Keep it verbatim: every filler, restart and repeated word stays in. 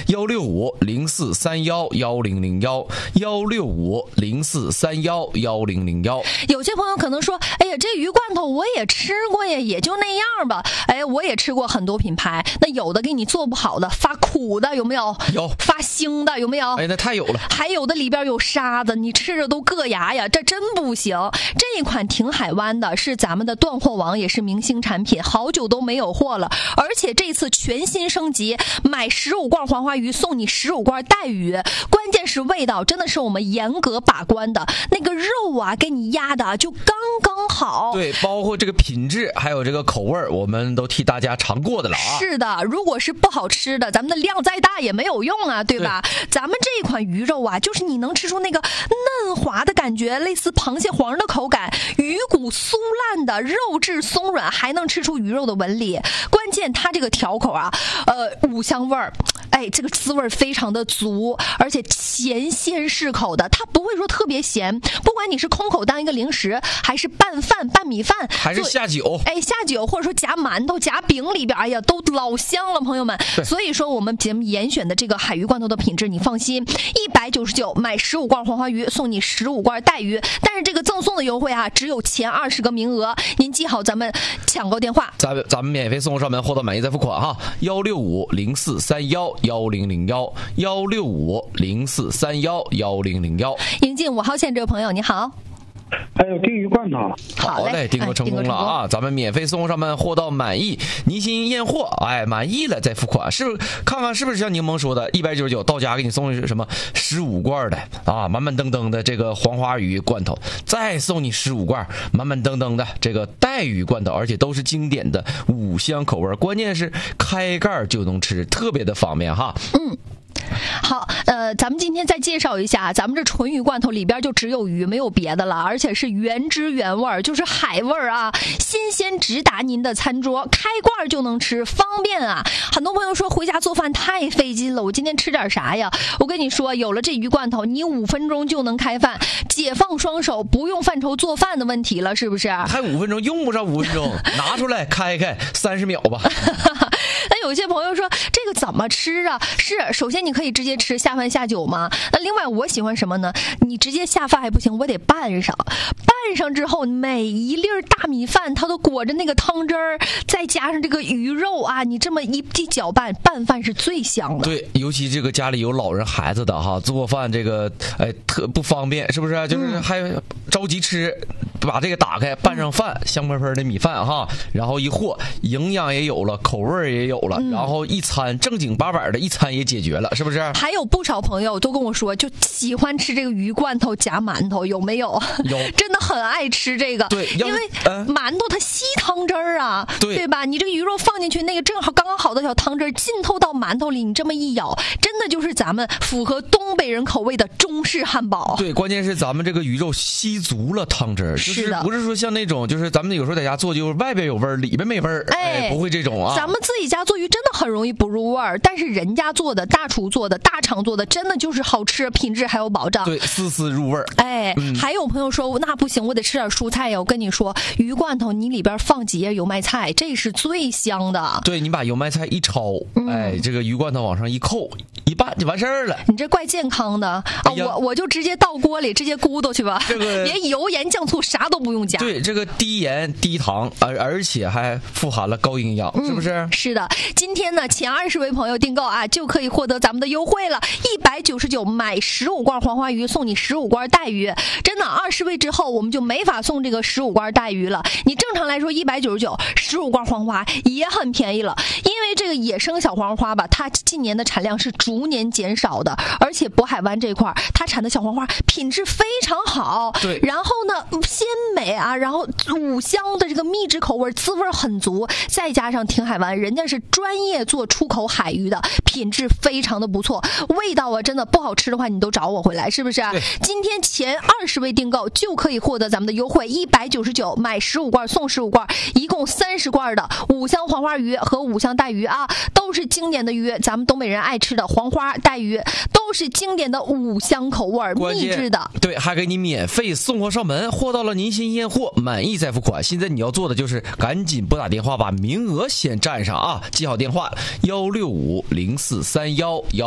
幺六五零四三幺幺零零幺幺六五零四三幺幺零零幺。 有些朋友可能说，哎呀，这鱼罐头我也吃过呀，也就那样吧。哎，我也吃过很多品牌，那有的给你做不好的，发苦的有没有？ 有。 发腥的有没有？ 哎，那太有了。 还有的里边有沙子，你吃着都硌牙呀，这真不行。这一款挺海湾的是咱们的断货王，也是明星产品，好久都没有货了。而且这次全新升级，买十五罐黄花鱼送你十五罐带鱼，关键是味道真的是我们严格把关的，那个肉啊给你压的就刚刚好。 对，包括这个品质还有这个口味，我们都替大家尝过的了啊。 是的，如果是不好吃的，咱们的量再大也没有用啊，对吧？对，咱们这一款鱼肉啊，就是你能吃出那个嫩滑的感觉，类似螃蟹黄的口感，鱼骨酥烂的，肉质松软，还能吃出鱼肉的纹理。关键它这个调口啊，呃，五香味儿，哎，这个滋味非常的足，而且咸鲜适口的，它不会说特别咸。不管你是空口当一个零食，还是拌饭、拌米饭， 还是下酒， 哎，下酒或者说夹馒头、夹饼里边，哎呀，都老香了，朋友们。所以说我们节目严选的这个海鱼罐头的品质，你放心，一百九十九买十五罐黄花鱼，送你十五罐带鱼。但是这个赠送的优惠啊，只有前二十个名额，您记好咱们抢购电话， 咱们咱们免费送货上门，货到满意再付款哈。幺六五零四三幺幺零零幺幺六五零四三幺幺零零幺。 迎进五号线这位朋友，你好。 还有订鱼罐头， 好嘞，订购成功了啊！咱们免费送货上门，货到满意，您心验货，哎，满意了再付款，是不是？看看是不是像柠檬说的，一百九十九到家给你送什么十五罐的啊，满满登登的这个黄花鱼罐头，再送你十五罐满满登登的这个带鱼罐头，而且都是经典的五香口味，关键是开盖就能吃，特别的方便哈。 嗯。好，呃，咱们今天再介绍一下，咱们这纯鱼罐头里边就只有鱼，没有别的了，而且是原汁原味，就是海味啊，新鲜直达您的餐桌，开罐就能吃，方便啊。很多朋友说回家做饭太费劲了，我今天吃点啥呀？我跟你说，有了这鱼罐头，你五分钟就能开饭，解放双手，不用犯愁做饭的问题了，是不是？ 还五分钟，用不上五分钟，拿出来开开，三十秒吧。 那有些朋友说这个怎么吃啊？是，首先你可以直接吃，下饭下酒嘛。那另外我喜欢什么呢？你直接下饭还不行，我得拌上，拌上之后每一粒大米饭它都裹着那个汤汁儿，再加上这个鱼肉啊，你这么一一搅拌，拌饭是最香的。 对，尤其这个家里有老人孩子的哈，做饭这个哎特不方便，是不是？就是还着急吃。把这个打开，拌上饭，香喷喷的米饭哈，然后一和，营养也有了，口味也有了，嗯、然后一餐正经八百的一餐也解决了，是不是？ 还有不少朋友都跟我说，就喜欢吃这个鱼罐头夹馒头，有没有？ 有， 真的很爱吃这个。 对， 因为馒头它吸汤汁儿啊， 对对吧？你这个鱼肉放进去，那个正好刚刚好的小汤汁儿浸透到馒头里，你这么一咬，真的就是咱们符合东北人口味的中式汉堡。 对，关键是咱们这个鱼肉吸足了汤汁儿。就是不是说像那种，就是咱们有时候在家做，就是外边有味儿，里边没味儿，哎，哎，不会这种啊。 咱们自己家做鱼真的很容易不入味儿，但是人家做的大厨做的大厂做的，真的就是好吃，品质还有保障。 对，丝丝入味儿。 哎、嗯，还有朋友说那不行，我得吃点蔬菜呀。我跟你说，鱼罐头你里边放几叶油麦菜，这是最香的。 对，你把油麦菜一焯，嗯、哎，这个鱼罐头往上一扣，一拌就完事儿了。 你这怪健康的啊！哎、我我就直接倒锅里直接咕嘟去吧， 这个连油盐酱醋啥都不用加。 对，这个低盐低糖，而而且还富含了高营养， 嗯、 是不是？ 是的，今天呢，前二十位朋友订购啊，就可以获得咱们的优惠了，一百九十九买十五罐黄花鱼，送你十五罐带鱼。真的，二十位之后我们就没法送这个十五罐带鱼了。你正常来说一百九十九，十五罐黄花也很便宜了，因为这个野生小黄花吧，它近年的产量是逐年减少的，而且渤海湾这块它产的小黄花品质非常好。 对， 然后呢，鲜美啊，然后五香的这个秘制口味，滋味很足，再加上挺海湾人家是专业做出口海鱼的，品质非常的不错，味道啊真的不好吃的话你都找我回来，是不是？今天前二十位订购就可以获得咱们的优惠，一百九十九买十五罐送十五罐，一共三十罐的五香黄花鱼和五香带鱼啊，都是经典的鱼，咱们东北人爱吃的黄花带鱼，都是经典的五香口味秘制的。 对，还给你免费送货上门，货到了您心验货，满意再付款。现在你要做的就是赶紧拨打电话把名额先占上啊！记好电话：幺六五零四三幺幺。